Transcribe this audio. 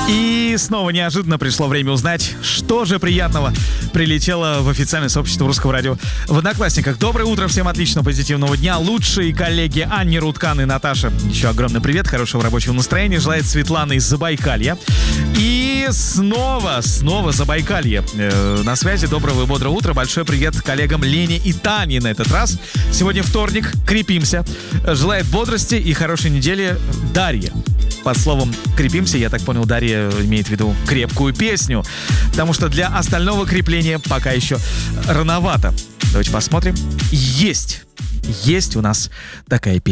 И снова неожиданно пришло время узнать, что же приятного прилетело в официальное сообщество Русского радио в Одноклассниках. Доброе утро, всем отличного позитивного дня. Лучшие коллеги Анне Руткан и Наташа. Еще огромный привет, хорошего рабочего настроения. Желает Светлана из Забайкалья. И снова Забайкалье. На связи, доброго и бодрого утра. Большой привет коллегам Лене и Тане на этот раз. Сегодня вторник, крепимся. Желает бодрости и хорошей недели Дарья. Под словом «крепимся», я так понял, Дарья имеет в виду крепкую песню, потому что для остального крепления пока еще рановато. Давайте посмотрим. Есть у нас такая песня.